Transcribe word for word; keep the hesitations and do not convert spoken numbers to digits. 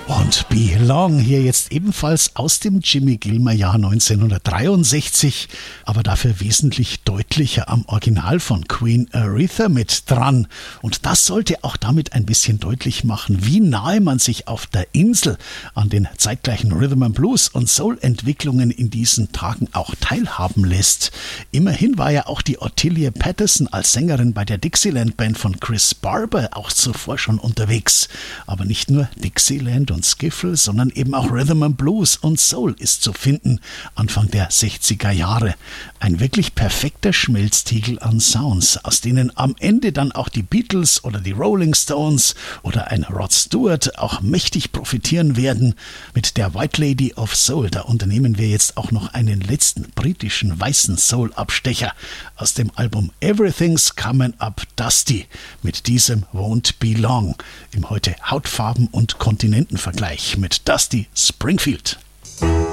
Und Belong hier jetzt ebenfalls aus dem Jimmy Gilmer Jahr neunzehnhundertdreiundsechzig, aber dafür wesentlich deutlicher am Original von Queen Aretha mit dran. Und das sollte auch damit ein bisschen deutlich machen, wie nahe man sich auf der Insel an den zeitgleichen Rhythm and Blues und Soul-Entwicklungen in diesen Tagen auch teilhaben lässt. Immerhin war ja auch die Ottilia Patterson als Sängerin bei der Dixieland Band von Chris Barber auch zuvor schon unterwegs. Aber nicht nur Dixieland und Skiffle, sondern eben auch Rhythm and Blues und Soul ist zu finden, Anfang der sechziger Jahre. Ein wirklich perfekter Schmelztiegel an Sounds, aus denen am Ende dann auch die Beatles oder die Rolling Stones oder ein Rod Stewart auch mächtig profitieren werden. Mit der White Lady of Soul, da unternehmen wir jetzt auch noch einen letzten britischen weißen Soul-Abstecher aus dem Album Everything's Coming Up Dusty. Mit diesem Won't Be Long im heute Hautfarben- und Kontinentenvergleich mit Dusty Springfield.